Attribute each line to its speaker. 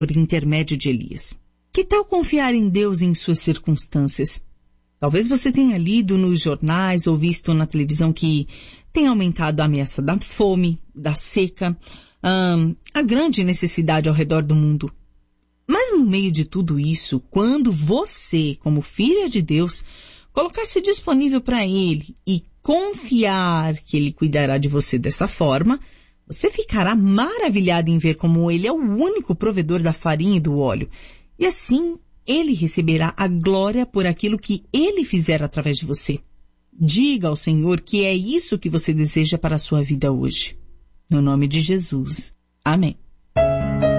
Speaker 1: por intermédio de Elias. Que tal confiar em Deus em suas circunstâncias? Talvez você tenha lido nos jornais ou visto na televisão que tem aumentado a ameaça da fome, da seca, a grande necessidade ao redor do mundo. Mas no meio de tudo isso, quando você, como filha de Deus, colocar-se disponível para Ele e confiar que Ele cuidará de você dessa forma, você ficará maravilhado em ver como Ele é o único provedor da farinha e do óleo. E assim, Ele receberá a glória por aquilo que Ele fizer através de você. Diga ao Senhor que é isso que você deseja para a sua vida hoje. No nome de Jesus. Amém.